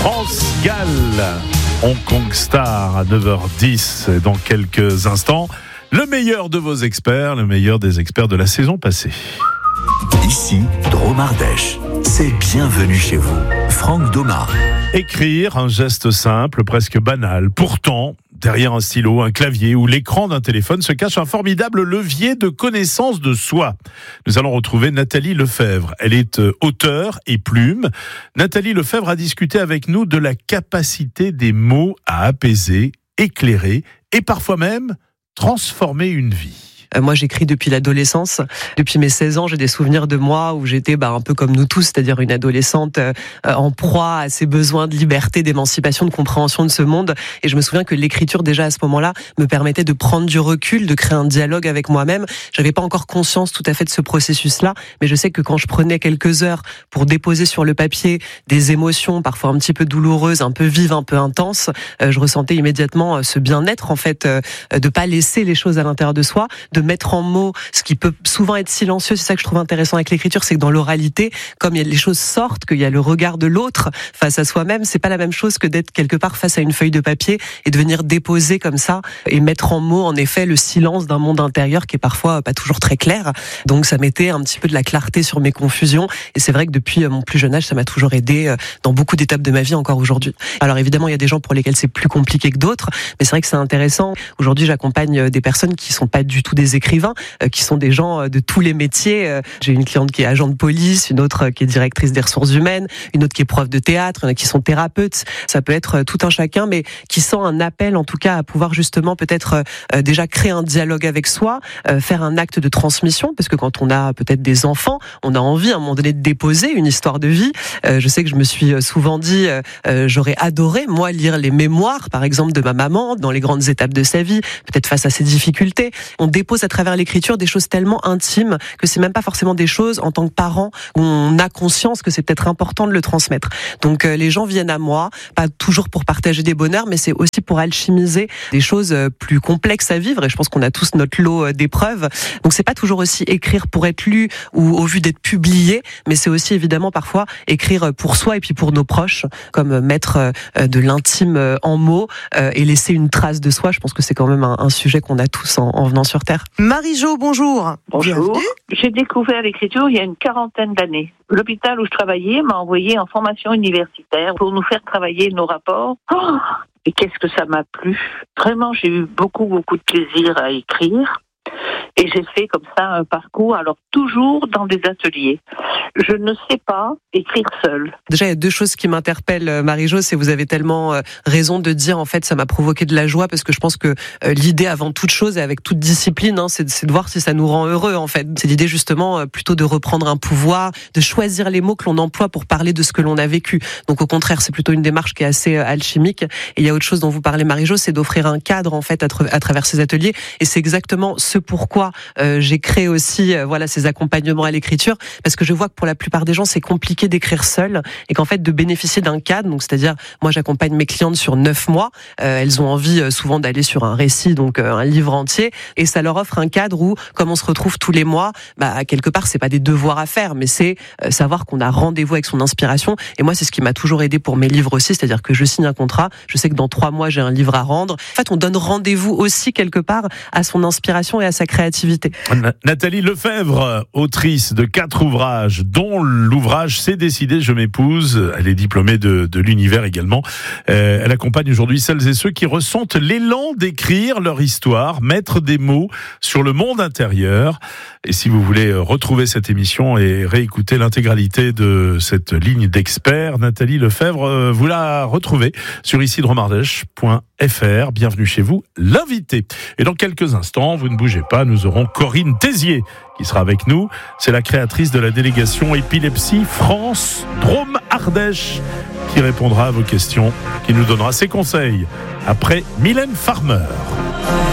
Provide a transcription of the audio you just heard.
France-Galles, Hong Kong Star à 9h10 dans quelques instants. Le meilleur de vos experts, le meilleur des experts de la saison passée. Ici, Drôme Ardèche. C'est bienvenue chez vous. Franck Doma. Écrire, un geste simple, presque banal. Pourtant, derrière un stylo, un clavier ou l'écran d'un téléphone se cache un formidable levier de connaissance de soi. Nous allons retrouver Nathalie Lefebvre. Elle est auteure et plume. Nathalie Lefebvre a discuté avec nous de la capacité des mots à apaiser, éclairer et parfois même transformer une vie. Moi, j'écris depuis l'adolescence. Depuis mes 16 ans, j'ai des souvenirs de moi où j'étais un peu comme nous tous, c'est-à-dire une adolescente en proie à ses besoins de liberté, d'émancipation, de compréhension de ce monde. Et je me souviens que l'écriture, déjà à ce moment-là, me permettait de prendre du recul, de créer un dialogue avec moi-même. J'avais pas encore conscience tout à fait de ce processus-là, mais je sais que quand je prenais quelques heures pour déposer sur le papier des émotions, parfois un petit peu douloureuses, un peu vives, un peu intenses, je ressentais immédiatement ce bien-être, en fait, de pas laisser les choses à l'intérieur de soi, de mettre en mots ce qui peut souvent être silencieux. C'est ça que je trouve intéressant avec l'écriture, c'est que dans l'oralité, comme les choses sortent, qu'il y a le regard de l'autre face à soi-même, c'est pas la même chose que d'être quelque part face à une feuille de papier et de venir déposer comme ça et mettre en mots, en effet, le silence d'un monde intérieur qui est parfois pas toujours très clair. Donc ça mettait un petit peu de la clarté sur mes confusions et c'est vrai que depuis mon plus jeune âge, ça m'a toujours aidé dans beaucoup d'étapes de ma vie encore aujourd'hui. Alors évidemment, il y a des gens pour lesquels c'est plus compliqué que d'autres, mais c'est vrai que c'est intéressant. Aujourd'hui, j'accompagne des personnes qui sont pas du tout des écrivains, qui sont des gens de tous les métiers. J'ai une cliente qui est agent de police, une autre qui est directrice des ressources humaines, une autre qui est prof de théâtre, il y en a qui sont thérapeutes. Ça peut être tout un chacun, mais qui sent un appel en tout cas à pouvoir justement peut-être déjà créer un dialogue avec soi, faire un acte de transmission, parce que quand on a peut-être des enfants, on a envie à un moment donné de déposer une histoire de vie. Je sais que je me suis souvent dit, j'aurais adoré moi lire les mémoires par exemple de ma maman dans les grandes étapes de sa vie, peut-être face à ses difficultés. On dépose à travers l'écriture des choses tellement intimes que c'est même pas forcément des choses en tant que parent où on a conscience que c'est peut-être important de le transmettre. Donc les gens viennent à moi, pas toujours pour partager des bonheurs, mais c'est aussi pour alchimiser des choses plus complexes à vivre et je pense qu'on a tous notre lot d'épreuves. Donc c'est pas toujours aussi écrire pour être lu ou au vu d'être publié, mais c'est aussi évidemment parfois écrire pour soi et puis pour nos proches, comme mettre de l'intime en mots et laisser une trace de soi. Je pense que c'est quand même un sujet qu'on a tous en venant sur Terre. Marie-Jo, bonjour. Bonjour. Bienvenue. J'ai découvert l'écriture il y a une quarantaine d'années. L'hôpital où je travaillais m'a envoyé en formation universitaire pour nous faire travailler nos rapports. Oh, et qu'est-ce que ça m'a plu. Vraiment, j'ai eu beaucoup de plaisir à écrire. Et j'ai fait comme ça un parcours, alors toujours dans des ateliers. Je ne sais pas écrire seule. Déjà, il y a deux choses qui m'interpellent, Marie-Jo, c'est vous avez tellement raison de dire, en fait, ça m'a provoqué de la joie, parce que je pense que l'idée, avant toute chose, et avec toute discipline, c'est de voir si ça nous rend heureux, en fait. C'est l'idée, justement, plutôt de reprendre un pouvoir, de choisir les mots que l'on emploie pour parler de ce que l'on a vécu. Donc, au contraire, c'est plutôt une démarche qui est assez alchimique. Et il y a autre chose dont vous parlez, Marie-Jo, c'est d'offrir un cadre, en fait, à travers ces ateliers. Et c'est exactement ce pourquoi j'ai créé aussi ces accompagnements à l'écriture, parce que je vois que pour la plupart des gens c'est compliqué d'écrire seul et qu'en fait de bénéficier d'un cadre, donc c'est-à-dire moi j'accompagne mes clientes sur 9 mois, elles ont envie souvent d'aller sur un récit, donc un livre entier, et ça leur offre un cadre où comme on se retrouve tous les mois, quelque part c'est pas des devoirs à faire, mais c'est savoir qu'on a rendez-vous avec son inspiration. Et moi c'est ce qui m'a toujours aidé pour mes livres aussi, c'est-à-dire que je signe un contrat, je sais que dans 3 mois j'ai un livre à rendre. En fait on donne rendez-vous aussi quelque part à son inspiration et à sa créativité. Nathalie Lefebvre, autrice de 4 ouvrages, dont l'ouvrage C'est décidé, je m'épouse. Elle est diplômée de l'Univers également. Elle accompagne aujourd'hui celles et ceux qui ressentent l'élan d'écrire leur histoire, mettre des mots sur le monde intérieur. Et si vous voulez retrouver cette émission et réécouter l'intégralité de cette ligne d'experts, Nathalie Lefebvre, vous la retrouvez sur ici-dromardèche.fr. Bienvenue chez vous, l'invité. Et dans quelques instants, vous ne bougez pas, nous aurons Corinne Tézier qui sera avec nous. C'est la créatrice de la délégation épilepsie France Drôme Ardèche qui répondra à vos questions, qui nous donnera ses conseils après Mylène Farmer.